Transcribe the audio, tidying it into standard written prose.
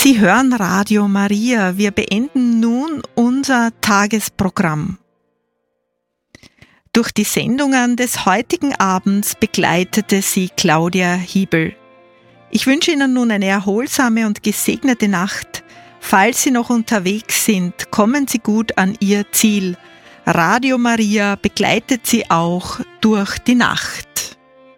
Sie hören Radio Maria. Wir beenden nun unser Tagesprogramm. Durch die Sendungen des heutigen Abends begleitete Sie Claudia Hiebel. Ich wünsche Ihnen nun eine erholsame und gesegnete Nacht. Falls Sie noch unterwegs sind, kommen Sie gut an Ihr Ziel. Radio Maria begleitet Sie auch durch die Nacht.